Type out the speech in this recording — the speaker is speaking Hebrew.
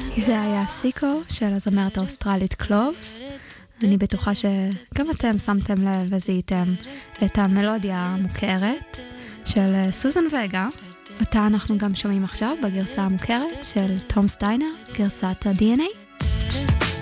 זה היה סיקו של הזמרת האוסטרלית קלובס. אני בטוחה שגם אתם שמתם לב וזיהיתם את המלודיה המוכרת של סוזן וגה. אותה אנחנו גם שומעים עכשיו בגרסה המוכרת של תום סטיינר, גרסת ה-DNA.